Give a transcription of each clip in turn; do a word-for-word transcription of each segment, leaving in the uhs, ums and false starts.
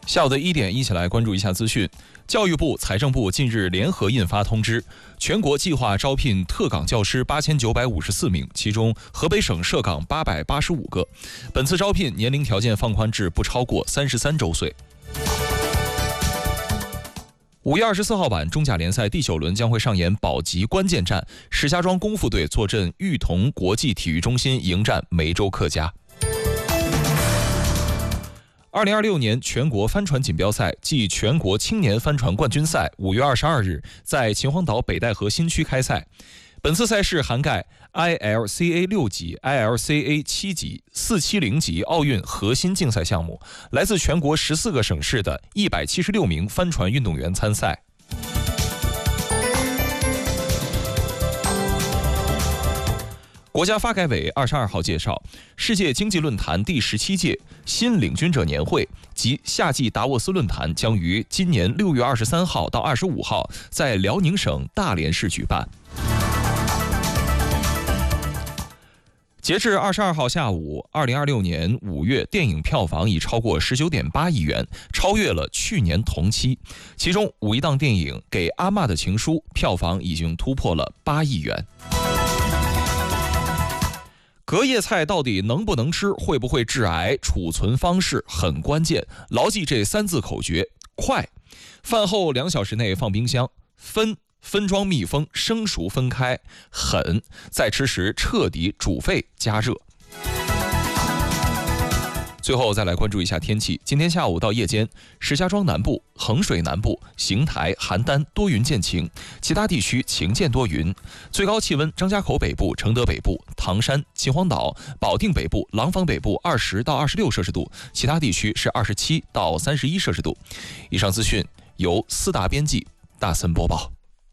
下午的一点，一起来关注一下资讯。教育部、财政部近日联合印发通知，全国计划招聘特岗教师八千九百五十四名，其中河北省设岗八百八十五个。本次招聘年龄条件放宽至不超过三十三周岁。五月二十四号晚，中甲联赛第九轮将会上演保级关键战，石家庄功夫队坐镇裕彤国际体育中心迎战梅州客家。二零二六年全国帆船锦标赛暨全国青年帆船冠军赛五月二十二日在秦皇岛北戴河新区开赛。本次赛事涵盖 I L C A 六级、I L C A 七级、四七零级奥运核心竞赛项目，来自全国十四个省市的一百七十六名帆船运动员参赛。国家发改委二十二号介绍，世界经济论坛第十七届新领军者年会及夏季达沃斯论坛将于今年六月二十三号到二十五号在辽宁省大连市举办。截至二十二号下午，二零二六年五月电影票房已超过十九点八亿元，超越了去年同期。其中，五一档电影《给阿嬷的情书》票房已经突破了八亿元。隔夜菜到底能不能吃，会不会致癌，储存方式很关键，牢记这三字口诀：快，饭后两小时内放冰箱；分，分装密封，生熟分开；狠，在吃时彻底煮沸加热。最后再来关注一下天气。今天下午到夜间，石家庄南部、衡水南部、邢台、邯郸多云见晴，其他地区晴见多云。最高气温：张家口北部、承德北部、唐山、秦皇岛、保定北部、廊坊北部二十到二十六摄氏度，其他地区是二十七到三十一摄氏度。以上资讯由思达编辑，大森播报。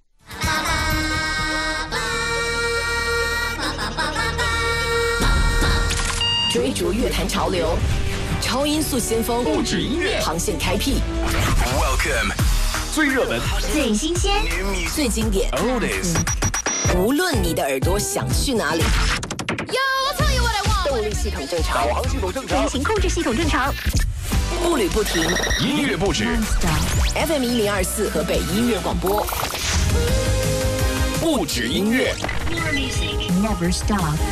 追逐乐坛潮流，超音速先锋， 不止音乐， 航线开辟。 Welcome， 最热门， 最新鲜， 最经典。 Oldies， 无论你的耳朵想去哪里。 Yo, I'll tell you what I want。 动力系统正常， 导航系统正常， 引擎控制系统正常， 步履不停。 音乐不止 F M 一零二四河北音乐广播， 不止音乐。 Your music never stop。